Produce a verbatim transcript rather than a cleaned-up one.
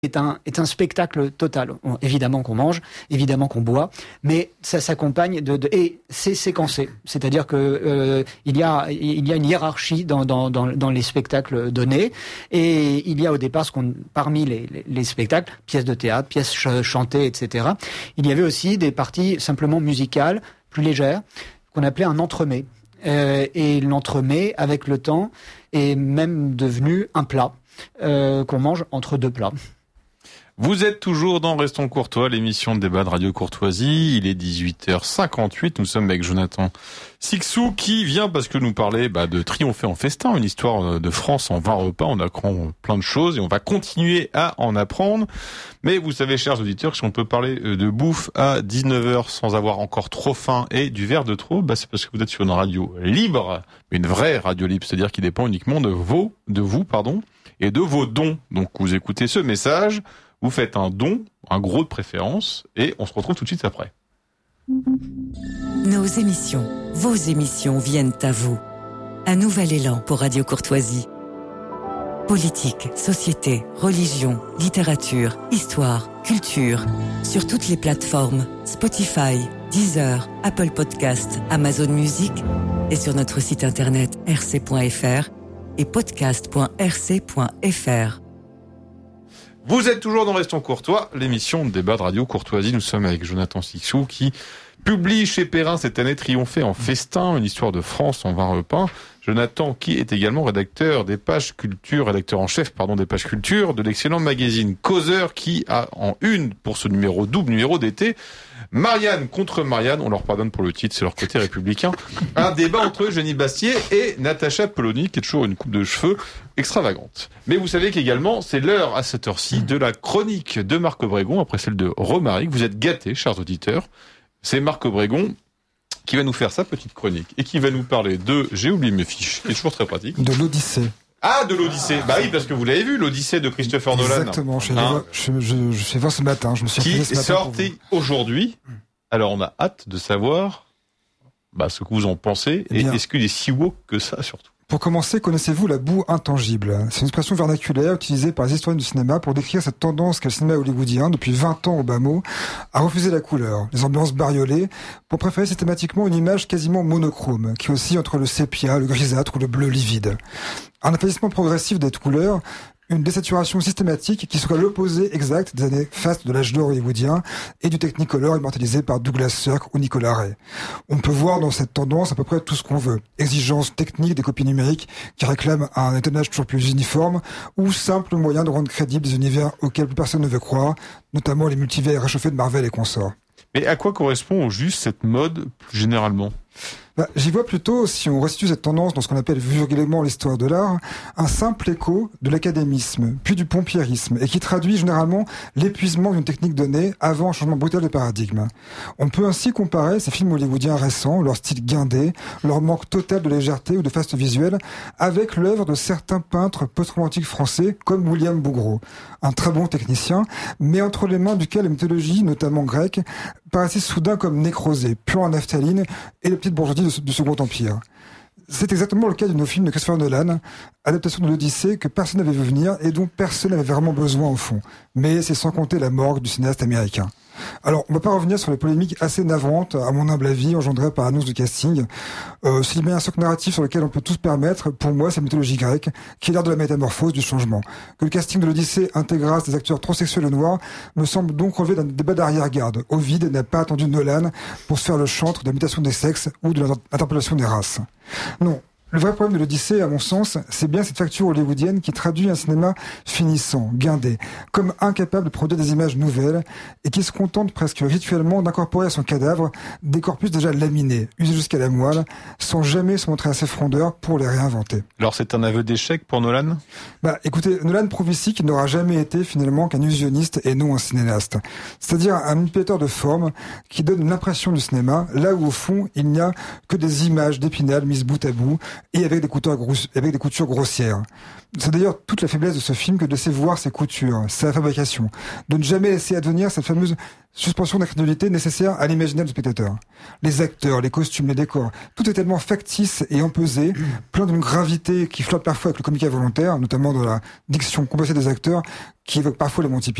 est un, est un spectacle total. On, évidemment qu'on mange, évidemment qu'on boit, mais ça s'accompagne de, de et c'est séquencé. C'est-à-dire que euh, il y a il y a une hiérarchie dans, dans dans dans les spectacles donnés, et il y a au départ ce qu'on parmi les, les les spectacles, pièces de théâtre, pièces ch- chantées, et cetera. Il y avait aussi des parties simplement musicales, plus légères, qu'on appelait un entremets. Euh, et l'entremets, avec le temps, est même devenu un plat euh, qu'on mange entre deux plats. Vous êtes toujours dans Restons Courtois, l'émission de débat de Radio Courtoisie. Il est dix-huit heures cinquante-huit. Nous sommes avec Jonathan Sicsou qui vient parce que nous parler bah, de Triompher en festin, une histoire de France en vingt repas. On apprend plein de choses et on va continuer à en apprendre. Mais vous savez, chers auditeurs, si on peut parler de bouffe à dix-neuf heures sans avoir encore trop faim et du verre de trop, bah, c'est parce que vous êtes sur une radio libre, une vraie radio libre, c'est-à-dire qui dépend uniquement de vos, de vous, pardon, et de vos dons. Donc vous écoutez ce message. Vous faites un don, un gros de préférence, et on se retrouve tout de suite après. Nos émissions, vos émissions viennent à vous. Un nouvel élan pour Radio Courtoisie. Politique, société, religion, littérature, histoire, culture. Sur toutes les plateformes, Spotify, Deezer, Apple Podcast, Amazon Music, et sur notre site internet r c point f r et podcast point r c point f r. Vous êtes toujours dans Restons Courtois, l'émission de débat de Radio Courtoisie. Nous sommes avec Jonathan Sicsou qui publie chez Perrin cette année Triompher en festin, une histoire de France en vingt repas. Jonathan qui est également rédacteur des pages culture, rédacteur en chef, pardon, des pages culture de l'excellent magazine Causeur qui a en une pour ce numéro double numéro d'été Marianne contre Marianne, on leur pardonne pour le titre, c'est leur côté républicain. Un débat entre Eugénie Bastier et Natacha Polony, qui est toujours une coupe de cheveux extravagante. Mais vous savez qu'également, c'est l'heure à cette heure-ci de la chronique de Marc Obregon, après celle de Romaric. Vous êtes gâtés, chers auditeurs. C'est Marc Obregon qui va nous faire sa petite chronique et qui va nous parler de, j'ai oublié mes fiches, qui est toujours très pratique. De l'Odyssée. Ah, de l'Odyssée. Bah oui, parce que vous l'avez vu, l'Odyssée de Christopher Nolan. Exactement. Je, hein, je, je, je fais voir ce matin. Je me suis qui ce matin sorti aujourd'hui. Alors, on a hâte de savoir bah, ce que vous en pensez. Eh et bien, est-ce qu'il est si woke que ça, surtout? Pour commencer, connaissez-vous la boue intangible? C'est une expression vernaculaire utilisée par les historiens du cinéma pour décrire cette tendance qu'a le cinéma hollywoodien, depuis vingt ans au bas mot, à refuser la couleur, les ambiances bariolées, pour préférer systématiquement une image quasiment monochrome, qui oscille entre le sépia, le grisâtre ou le bleu livide. Un affaiblissement progressif des couleurs, une désaturation systématique qui serait l'opposé exact des années fastes de l'âge d'or hollywoodien et du Technicolor immortalisé par Douglas Sirk ou Nicolas Ray. On peut voir dans cette tendance à peu près tout ce qu'on veut. Exigence technique des copies numériques qui réclament un étonnage toujours plus uniforme ou simple moyen de rendre crédibles des univers auxquels plus personne ne veut croire, notamment les multivers réchauffés de Marvel et consorts. Mais à quoi correspond au juste cette mode plus généralement? Bah, j'y vois plutôt, si on restitue cette tendance dans ce qu'on appelle vulgairement l'histoire de l'art, un simple écho de l'académisme, puis du pompierisme, et qui traduit généralement l'épuisement d'une technique donnée avant un changement brutal de paradigme. On peut ainsi comparer ces films hollywoodiens récents, leur style guindé, leur manque total de légèreté ou de faste visuel, avec l'œuvre de certains peintres post-romantiques français, comme William Bouguereau, un très bon technicien, mais entre les mains duquel la mythologie, notamment grecque, paraissait soudain comme nécrosée, puant en naphtaline et les petites bourgeoisies du Second Empire. C'est exactement le cas de nos films de Christopher Nolan, adaptation de l'Odyssée que personne n'avait vu venir et dont personne n'avait vraiment besoin au fond. Mais c'est sans compter la morgue du cinéaste américain. Alors, on va pas revenir sur les polémiques assez navrantes, à mon humble avis, engendrées par l'annonce du casting. Euh, s'il y a bien un socle narratif sur lequel on peut tous permettre, pour moi, c'est la mythologie grecque, qui est l'art de la métamorphose, du changement. Que le casting de l'Odyssée intégrasse des acteurs trop sexuels et noirs me semble donc relever d'un débat d'arrière-garde. Ovide n'a pas attendu Nolan pour se faire le chantre de la mutation des sexes ou de l'interpellation des races. Non. Le vrai problème de l'Odyssée, à mon sens, c'est bien cette facture hollywoodienne qui traduit un cinéma finissant, guindé, comme incapable de produire des images nouvelles et qui se contente presque rituellement d'incorporer à son cadavre des corpus déjà laminés, usés jusqu'à la moelle, sans jamais se montrer assez frondeur pour les réinventer. Alors c'est un aveu d'échec pour Nolan? Bah, écoutez, Nolan prouve ici qu'il n'aura jamais été finalement qu'un illusionniste et non un cinéaste. C'est-à-dire un manipulateur de forme qui donne l'impression du cinéma, là où au fond il n'y a que des images d'Épinal mises bout à bout, et avec des coutures, gros- avec des coutures grossières. C'est d'ailleurs toute la faiblesse de ce film que de laisser voir ses coutures, sa fabrication, de ne jamais laisser advenir cette fameuse suspension d'incrédulité nécessaire à l'imaginaire du spectateur. Les acteurs, les costumes, les décors, tout est tellement factice et empesé, plein d'une gravité qui flotte parfois avec le comique involontaire, notamment dans la diction composée des acteurs, qui évoque parfois les Monty Python.